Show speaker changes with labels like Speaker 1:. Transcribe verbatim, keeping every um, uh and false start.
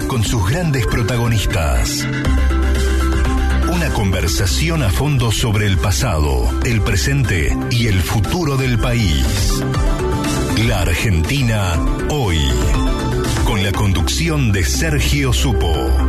Speaker 1: con sus grandes protagonistas. Una conversación a fondo sobre el pasado, el presente y el futuro del país. La Argentina hoy, con la conducción de Sergio Supo.